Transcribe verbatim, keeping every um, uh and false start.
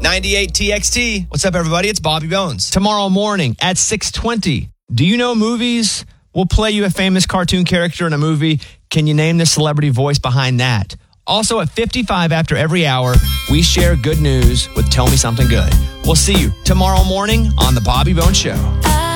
ninety-eight T X T. What's up, everybody? It's Bobby Bones. Tomorrow morning at six twenty. Do you know movies? We'll play you a famous cartoon character in a movie. Can you name the celebrity voice behind that? Also at fifty-five after every hour, we share good news with Tell Me Something Good. We'll see you tomorrow morning on The Bobby Bones Show.